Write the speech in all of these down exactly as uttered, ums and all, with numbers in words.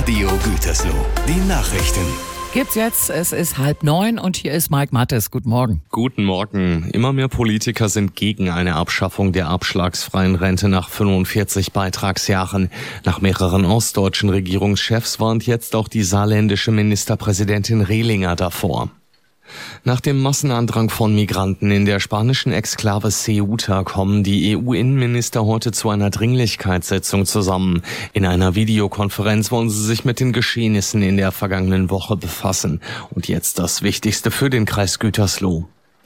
Radio Gütersloh, die Nachrichten. Gibt's jetzt, es ist halb neun und hier ist Mike Mattes. Guten Morgen. Guten Morgen. Immer mehr Politiker sind gegen eine Abschaffung der abschlagsfreien Rente nach fünfundvierzig Beitragsjahren. Nach mehreren ostdeutschen Regierungschefs warnt jetzt auch die saarländische Ministerpräsidentin Rehlinger davor. Nach dem Massenandrang von Migranten in der spanischen Exklave Ceuta kommen die E U-Innenminister heute zu einer Dringlichkeitssitzung zusammen. In einer Videokonferenz wollen sie sich mit den Geschehnissen in der vergangenen Woche befassen. Und jetzt das Wichtigste für den Kreis Gütersloh.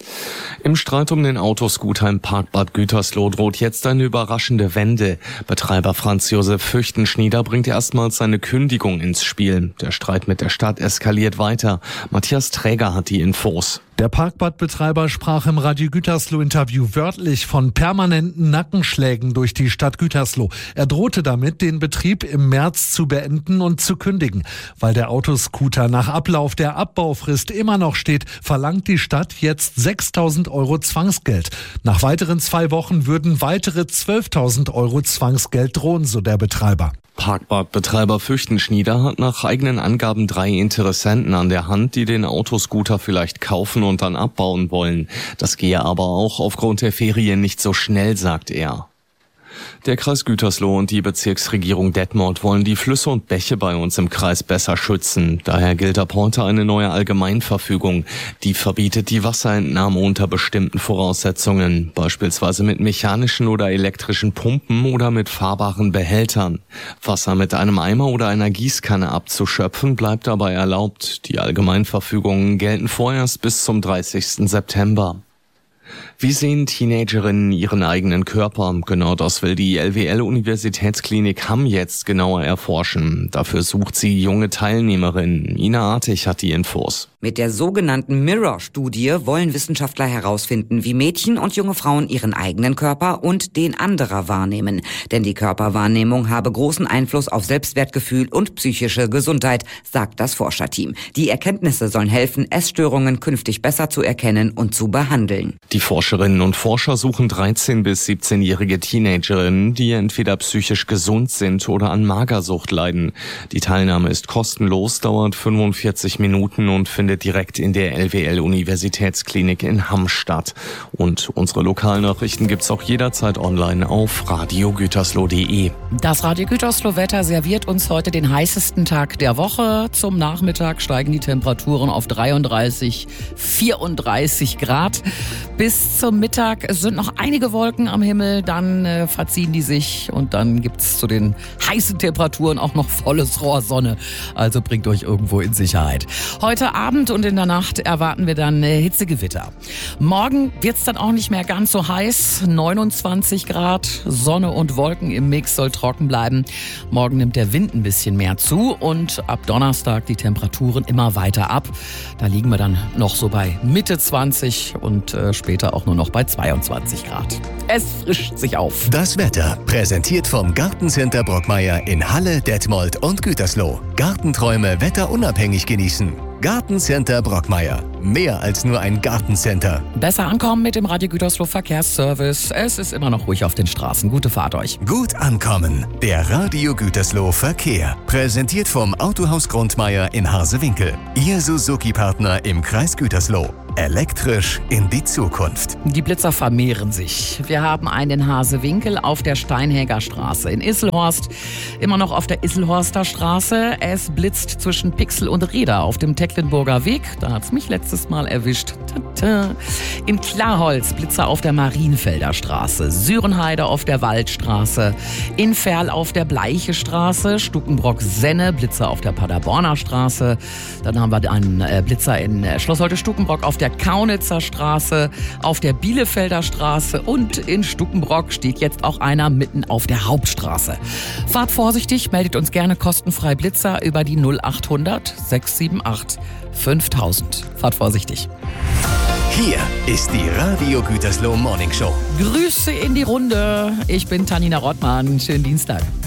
Im Streit um den Autoscooter im Parkbad Gütersloh droht jetzt eine überraschende Wende. Betreiber Franz Josef Fürchtenschnieder bringt erstmals seine Kündigung ins Spiel. Der Streit mit der Stadt eskaliert weiter. Matthias Träger hat die Infos. Der Parkbadbetreiber sprach im Radio Gütersloh-Interview wörtlich von permanenten Nackenschlägen durch die Stadt Gütersloh. Er drohte damit, den Betrieb im März zu beenden und zu kündigen. Weil der Autoscooter nach Ablauf der Abbaufrist immer noch steht, verlangt die Stadt jetzt sechstausend Euro Zwangsgeld. Nach weiteren zwei Wochen würden weitere zwölftausend Euro Zwangsgeld drohen, so der Betreiber. Parkbadbetreiber Fürchtenschnieder hat nach eigenen Angaben drei Interessenten an der Hand, die den Autoscooter vielleicht kaufen und dann abbauen wollen. Das gehe aber auch aufgrund der Ferien nicht so schnell, sagt er. Der Kreis Gütersloh und die Bezirksregierung Detmold wollen die Flüsse und Bäche bei uns im Kreis besser schützen. Daher gilt ab heute eine neue Allgemeinverfügung. Die verbietet die Wasserentnahme unter bestimmten Voraussetzungen, beispielsweise mit mechanischen oder elektrischen Pumpen oder mit fahrbaren Behältern. Wasser mit einem Eimer oder einer Gießkanne abzuschöpfen bleibt dabei erlaubt. Die Allgemeinverfügungen gelten vorerst bis zum dreißigsten September. Wie sehen Teenagerinnen ihren eigenen Körper? Genau das will die L W L-Universitätsklinik Hamm jetzt genauer erforschen. Dafür sucht sie junge Teilnehmerinnen. Ina Artig hat die Infos. Mit der sogenannten Mirror-Studie wollen Wissenschaftler herausfinden, wie Mädchen und junge Frauen ihren eigenen Körper und den anderer wahrnehmen. Denn die Körperwahrnehmung habe großen Einfluss auf Selbstwertgefühl und psychische Gesundheit, sagt das Forscherteam. Die Erkenntnisse sollen helfen, Essstörungen künftig besser zu erkennen und zu behandeln. Die Forscherinnen und Forscher suchen dreizehn- bis siebzehnjährige Teenagerinnen, die entweder psychisch gesund sind oder an Magersucht leiden. Die Teilnahme ist kostenlos, dauert fünfundvierzig Minuten und findet direkt in der L W L-Universitätsklinik in Hamm statt. Und unsere Lokalnachrichten gibt's auch jederzeit online auf radio gütersloh punkt de. Das Radio Gütersloh-Wetter serviert uns heute den heißesten Tag der Woche. Zum Nachmittag steigen die Temperaturen auf dreiunddreißig, vierunddreißig Grad. Bis zum Mittag sind noch einige Wolken am Himmel, dann äh, verziehen die sich und dann gibt's zu den heißen Temperaturen auch noch volles Rohr Sonne. Also bringt euch irgendwo in Sicherheit. Heute Abend und in der Nacht erwarten wir dann äh, Hitzegewitter. Morgen wird's dann auch nicht mehr ganz so heiß, neunundzwanzig Grad, Sonne und Wolken im Mix, soll trocken bleiben. Morgen nimmt der Wind ein bisschen mehr zu und ab Donnerstag die Temperaturen immer weiter ab. Da liegen wir dann noch so bei Mitte zwanzig und äh, später auch nur noch bei zweiundzwanzig Grad. Es frischt sich auf. Das Wetter präsentiert vom Gartencenter Brockmeier in Halle, Detmold und Gütersloh. Gartenträume wetterunabhängig genießen. Gartencenter Brockmeier. Mehr als nur ein Gartencenter. Besser ankommen mit dem Radio Gütersloh Verkehrsservice. Es ist immer noch ruhig auf den Straßen. Gute Fahrt euch. Gut ankommen. Der Radio Gütersloh Verkehr. Präsentiert vom Autohaus Grundmeier in Harsewinkel. Ihr Suzuki-Partner im Kreis Gütersloh. Elektrisch in die Zukunft. Die Blitzer vermehren sich. Wir haben einen in Harsewinkel auf der Steinhäger Straße. In Isselhorst immer noch auf der Isselhorster Straße. Es blitzt zwischen Pixel und Reda auf dem Tecklenburger Weg. Da hat's mich letztes Mal erwischt. Tata. In Klarholz Blitzer auf der Marienfelder Straße. Sürenheide auf der Waldstraße. In Ferl auf der Bleiche Straße. Stukenbrock-Senne Blitzer auf der Paderborner Straße. Dann haben wir einen Blitzer in Schlossholte-Stukenbrock auf der Kaunitzer Straße, auf der Bielefelder Straße und in Stukenbrock steht jetzt auch einer mitten auf der Hauptstraße. Fahrt vorsichtig, meldet uns gerne kostenfrei Blitzer über die null achthundert sechs sieben acht fünftausend. Fahrt vorsichtig. Hier ist die Radio Gütersloh Morning Show. Grüße in die Runde. Ich bin Tanina Rottmann. Schönen Dienstag.